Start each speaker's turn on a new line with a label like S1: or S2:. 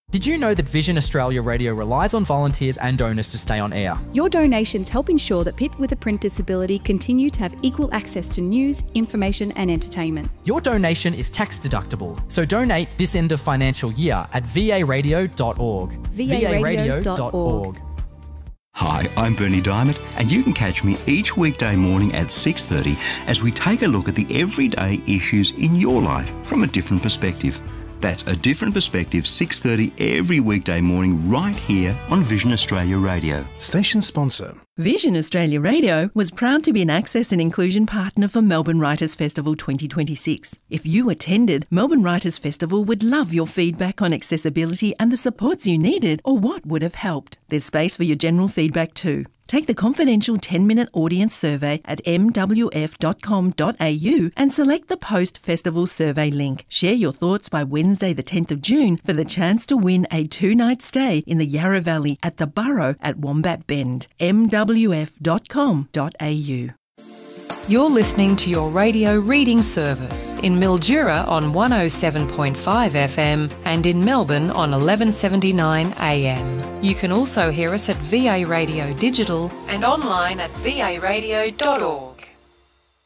S1: Did you know that Vision Australia Radio relies on volunteers and donors to stay on air?
S2: Your donations help ensure that people with a print disability continue to have equal access to news, information and entertainment.
S1: Your donation is tax deductible, so donate this end of financial year at varadio.org.
S2: varadio.org.
S3: Hi, I'm Bernie Diamond, and you can catch me each weekday morning at 6:30 as we take a look at the everyday issues in your life from a different perspective. That's A Different Perspective, 6:30 every weekday morning right here on Vision Australia Radio.
S4: Station sponsor.
S5: Vision Australia Radio was proud to be an Access and Inclusion partner for Melbourne Writers Festival 2026. If you attended, Melbourne Writers Festival would love your feedback on accessibility and the supports you needed or what would have helped. There's space for your general feedback too. Take the confidential 10-minute audience survey at mwf.com.au and select the post-festival survey link. Share your thoughts by Wednesday the 10th of June for the chance to win a 2-night stay in the Yarra Valley at the Burrow at Wombat Bend. mwf.com.au.
S6: You're listening to your radio reading service in Mildura on 107.5 FM and in Melbourne on 1179 AM. You can also hear us at VA Radio Digital and online at varadio.org.